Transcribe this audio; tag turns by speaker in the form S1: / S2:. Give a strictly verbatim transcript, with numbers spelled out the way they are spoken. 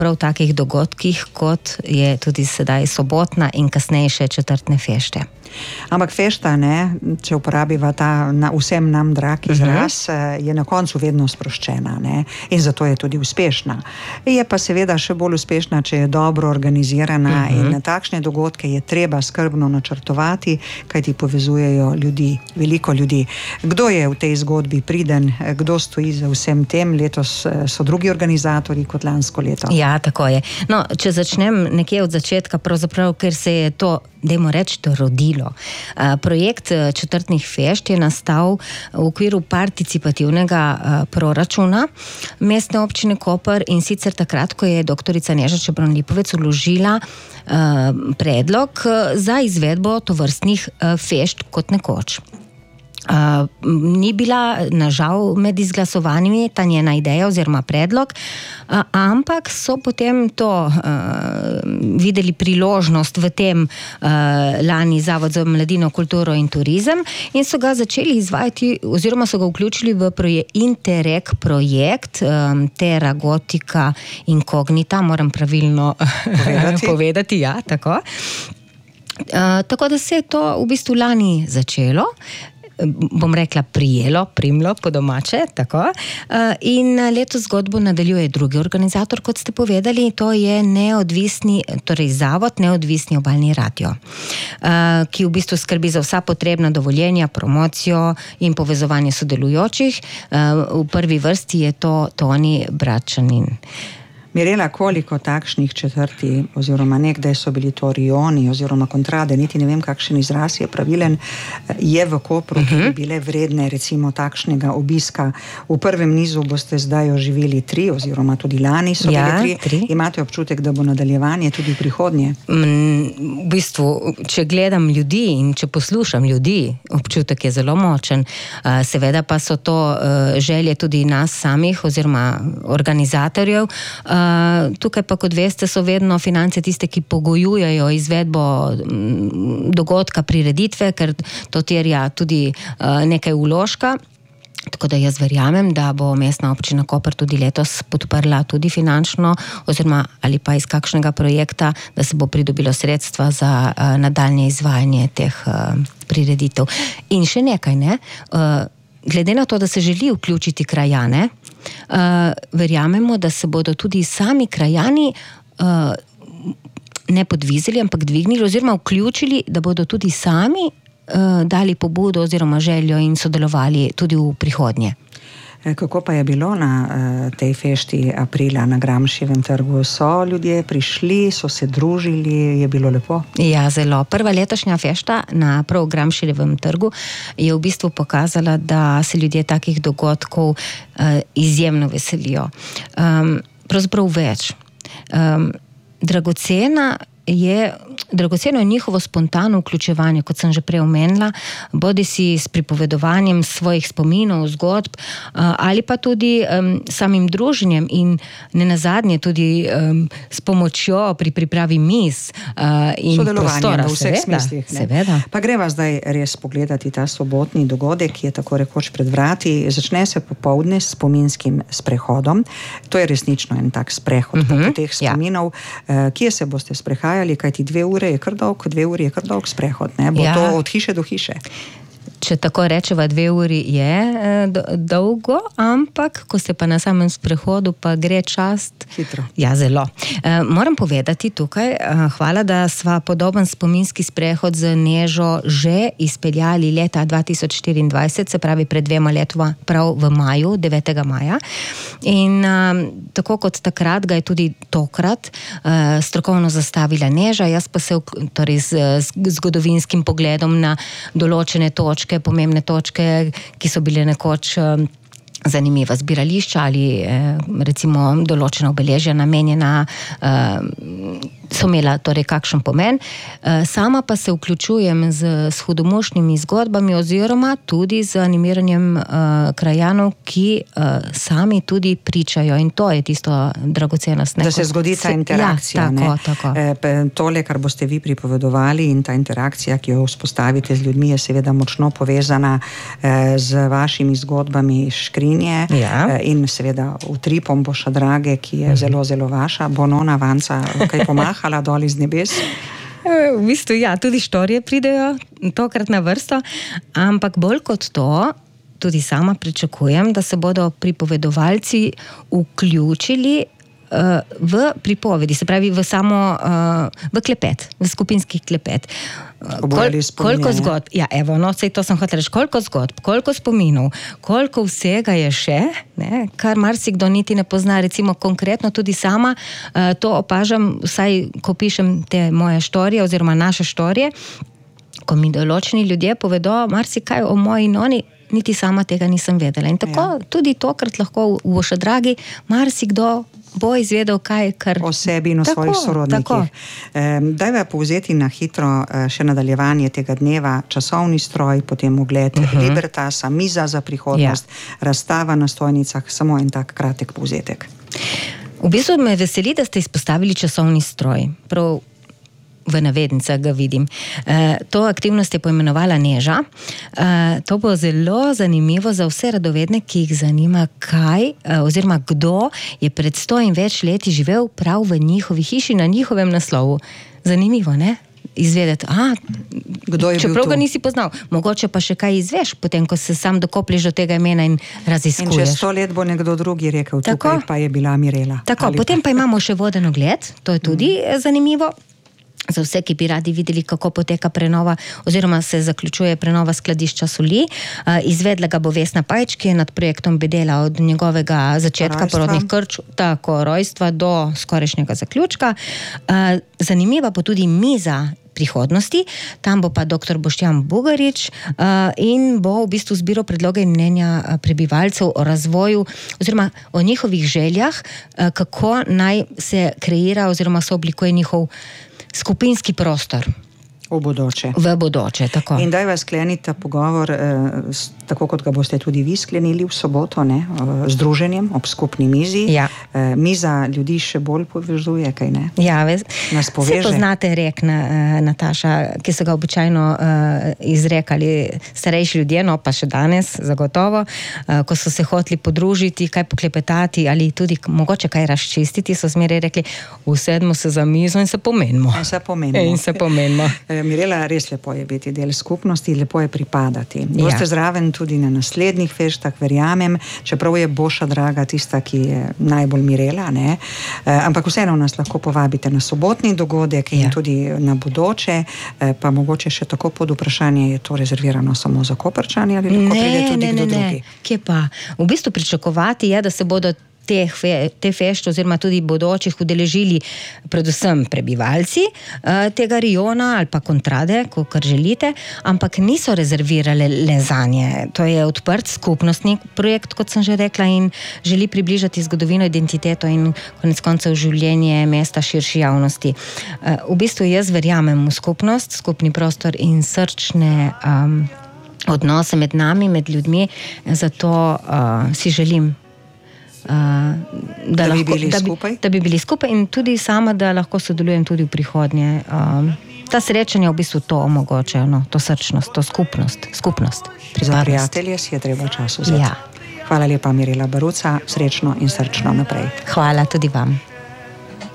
S1: prav takih dogodkih, kot je tudi sedaj sobotna in kasnejše četrtne fešte.
S2: Ampak fešta, ne, če uporabiva ta na vsem nam drag izraz, uh-huh. je na koncu vedno sproščena, ne, in zato je tudi uspešna. Je pa seveda še bolj uspešna, če je dobro organizirana uh-huh. in na takšne dogodke je treba skrbno načrtovati, kaj ti povezujejo ljudi, veliko ljudi. Kdo je v tej zgodbi priden, kdo stoji za vsem tem? Letos so drugi organizatorji kot lansko leto.
S1: Ja, tako je. No, če začnem nekje od začetka, pravzaprav, ker se je to, dajmo reči, to rodilo. Projekt četrtnih fešt je nastal v okviru participativnega proračuna Mestne občine Koper in sicer takrat, ko je doktorica Neža Čebron-Lipovec vložila predlog za izvedbo tovrstnih fešt kot nekoč. Uh, ni bila nažal med izglasovanimi ta njena ideja oziroma predlog, uh, ampak so potem to uh, videli priložnost v tem uh, lani Zavod za mladino, kulturo in turizem in so ga začeli izvajati oziroma so ga vključili v proje, Interreg projekt um, Terra Gotica Incognita, moram pravilno povedati, povedati ja, tako. Uh, tako da se je to v bistvu lani začelo, bom rekla prijelo, primlo po domače, tako. In letos zgodbo nadaljuje drugi organizator, kot ste povedali, to je neodvisni, torej Zavod Neodvisni obalni radio, ki v bistvu skrbi za vsa potrebna dovoljenja, promocijo in povezovanje sodelujočih. V prvi vrsti je to Toni Bračanin.
S2: Mirela, koliko takšnih četrti, oziroma nekdaj so bili to rioni, oziroma kontrade, niti ne vem, kakšen izraz je pravilen, je v Kopru, ki bi bile vredne recimo takšnega obiska. V prvem nizu boste zdaj oživeli tri, oziroma tudi lani so
S1: ja,
S2: bili tri. tri. Imate občutek, da bo nadaljevanje tudi v prihodnje?
S1: Mm, v bistvu, če gledam ljudi in če poslušam ljudi, občutek je zelo močen. Seveda pa so to želje tudi nas samih, oziroma organizatorjev. Uh, tukaj pa, kot veste, so vedno finance tiste, ki pogojujejo izvedbo dogodka, prireditve, ker to terja tudi uh, nekaj vložka. Tako da jaz verjamem, da bo Mestna občina Koper tudi letos podprla tudi finančno, oziroma ali pa iz kakšnega projekta, da se bo pridobilo sredstva za uh, nadaljnje izvajanje teh uh, prireditev. In še nekaj, ne? Uh, glede na to, da se želi vključiti krajane, uh, verjamemo, da se bodo tudi sami krajani uh, ne podvizili, ampak dvignili oziroma vključili, da bodo tudi sami uh, dali pobudo oziroma željo in sodelovali tudi v prihodnje.
S2: Kako pa je bilo na uh, tej fešti aprila na Gramševem trgu? So ljudje prišli, so se družili, je bilo lepo?
S1: Ja, zelo. Prva letošnja fešta na prav Gramševem trgu je v bistvu pokazala, da se ljudje takih dogodkov uh, izjemno veselijo. Um, pravzaprav več. Um, dragocena je, dragoceno je njihovo spontano vključevanje, kot sem že prej omenila, bodi si s pripovedovanjem svojih spominov, zgodb, ali pa tudi um, samim druženjem in nenazadnje tudi um, s pomočjo pri pripravi miz uh, in prostora.
S2: V vseh
S1: seveda,
S2: smislih.
S1: Seveda.
S2: Pa greva zdaj res pogledati ta sobotni dogodek, ki je tako rekoč pred vrati. Začne se popoldne s spominskim sprehodom. To je resnično en tak sprehod uh-huh. po teh spominov. Ja. Kje se boste sprehajali, kajti dve ure je kar dolg, dve uri je kar dolg sprehod, ne? Bo ja. to od hiše do hiše.
S1: Če tako rečeva, dve uri je dolgo, ampak ko se pa na samem sprehodu pa gre čast.
S2: Hitro.
S1: Ja, zelo. E, moram povedati tukaj, hvala, da sva podoben spominski sprehod z Nežo že izpeljali leta dva tisoč štiriindvajset, se pravi pred dvema letoma, prav v maju, devetega maja. In a, tako kot takrat ga je tudi tokrat a, strokovno zastavila Neža, jaz pa se torej z, z zgodovinskim pogledom na določene točke, pomembne točke, ki so bile nekoč zanimiva zbirališča ali recimo določena obeležja namenjena so imela torej kakšen pomen. Sama pa se vključujem z, s hudomušnimi zgodbami oziroma tudi z animiranjem uh, krajanov, ki uh, sami tudi pričajo in to je tisto dragocenost.
S2: Da se zgodi ta interakcija.
S1: Ja, tako, tako.
S2: E, tole, kar boste vi pripovedovali in ta interakcija, ki jo vzpostavite z ljudmi, je seveda močno povezana eh, z vašimi zgodbami iz Škrinje
S1: ja.
S2: eh, in seveda utripom Boša Drage, ki je mhm. zelo, zelo vaša. Bonona Vanca, kaj pomaha dol iz nebes?
S1: V bistvu, ja, tudi štorije pridejo tokrat na vrsto, ampak bolj kot to, tudi sama pričakujem, da se bodo pripovedovalci vključili uh, v pripovedi, se pravi v samo, uh, v klepet, v skupinski klepet. Kol, koliko zgodb, ja, evo, no, sej to sem hotel reči, koliko zgodb, koliko spominov, koliko vsega je še, ne, kar marsikdo niti ne pozna, recimo konkretno tudi sama, uh, to opažam, vsaj ko pišem te moje štorije oziroma naše štorije, ko mi določeni ljudje povedo marsikaj o moji noni, niti sama tega nisem vedela. In tako ja. tudi tokrat lahko v Boša Dragi marsikdo bo izvedel kaj, kar...
S2: O sebi in o tako, svojih sorodnikih. E, dajva povzeti na hitro še nadaljevanje tega dneva, časovni stroj, potem ogled uh -huh. Libertasa, miza za prihodnost, ja. razstava na stojnicah, samo en tak kratek povzetek.
S1: V bistvu me veseli, da ste izpostavili časovni stroj. Prav v navednicah ga vidim. E, to aktivnost je poimenovala Neža. E, to bo zelo zanimivo za vse radovedne, ki jih zanima, kaj e, oziroma kdo je pred sto in več leti živel prav v njihovi hiši na njihovem naslovu. Zanimivo, ne? Izvedeti, a,
S2: kdo je
S1: čeprav ga nisi poznal. Mogoče pa še kaj izveš, potem, ko se sam dokoplješ do tega imena in raziskuješ.
S2: In čez sto let bo nekdo drugi rekel, tako, tukaj pa je bila Mirela.
S1: Tako, potem pa imamo še voden ogled, to je tudi mm. zanimivo. Za vse, ki bi radi videli, kako poteka prenova oziroma se zaključuje prenova skladišča soli. Izvedla ga bo Vesna Pajč, ki je nad projektom bedela od njegovega začetka rojstva. Porodnih krč, tako rojstva do skorajšnjega zaključka. Zanimiva bo tudi miza prihodnosti, tam bo pa doktor Boštjan Bugarič in bo v bistvu zbiral predloge in mnenja prebivalcev o razvoju oziroma o njihovih željah, kako naj se kreira oziroma se oblikuje njihov skupinski prostor.
S2: V bodoče.
S1: V bodoče, tako.
S2: In daj vas sklenite pogovor, eh, tako kot ga boste tudi vi sklenili v soboto, ne, z druženjem ob skupni mizi.
S1: Ja.
S2: Eh, miza ljudi še bolj povezuje, kaj ne?
S1: Ja, vez.
S2: Nas poveže.
S1: Vse poznate rek, na, Nataša, ki so ga običajno uh, izrekali starejši ljudje, no pa še danes, zagotovo, uh, ko so se hoteli podružiti, kaj poklepetati ali tudi mogoče kaj razčistiti, so zmeraj rekli, usedmo se za mizo in se pomenimo.
S2: In se pomenimo.
S1: In se pomenimo.
S2: Mirela, res lepo je biti del skupnosti, lepo je pripadati. Boste ja. zraven tudi na naslednjih feštah, verjamem, čeprav je Boša Draga tista, ki je najbolj Mirela, ne? E, ampak vseeno nas lahko povabite na sobotni dogodek in ja. tudi na bodoče, e, pa mogoče še tako pod vprašanje, je to rezervirano samo za Koprčane ali lahko
S1: ne,
S2: pride tudi
S1: ne,
S2: kdo
S1: ne,
S2: drugi?
S1: Ne, kje pa? V bistvu pričakovati je, da se bodo te, te fešt oziroma tudi bodočih udeležili predvsem prebivalci uh, tega riona ali pa kontrade, kakor želite, ampak niso rezervirale le zanje. To je odprt skupnostni projekt, kot sem že rekla, in želi približati zgodovino, identiteto in konec koncev življenje mesta širši javnosti. Uh, v bistvu jaz verjamem v skupnost, skupni prostor in srčne um, odnose med nami, med ljudmi, zato uh, si želim Uh, da,
S2: da,
S1: lahko,
S2: bi bili
S1: da, bi, da bi bili skupaj in tudi sama, da lahko sodelujem tudi v prihodnje. Um, ta srečanja v bistvu to omogočajo, no, to srčnost, to skupnost, skupnost.
S2: Za prijatelje si je treba čas vzeti.
S1: Ja.
S2: Hvala lepa, Mirela Baruca, srečno in srčno naprej.
S1: Hvala tudi vam.